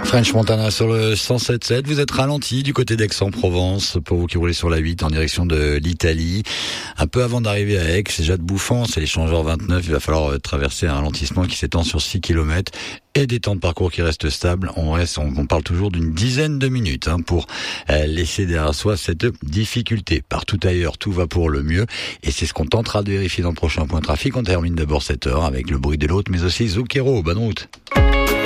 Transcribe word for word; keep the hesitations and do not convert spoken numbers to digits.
French Montana sur le cent sept sept. Vous êtes ralenti du côté d'Aix-en-Provence pour vous qui roulez sur la huit en direction de l'Italie. Un peu avant d'arriver à Aix, c'est Jade Bouffant, c'est l'échangeur vingt-neuf. Il va falloir traverser un ralentissement qui s'étend sur six kilomètres et des temps de parcours qui restent stables. On reste, on, on parle toujours d'une dizaine de minutes hein, pour euh, laisser derrière soi cette difficulté. Partout ailleurs, tout va pour le mieux et c'est ce qu'on tentera de vérifier dans le prochain point trafic. On termine d'abord cette heure avec le bruit de l'autre, mais aussi Zucchero. Bonne route.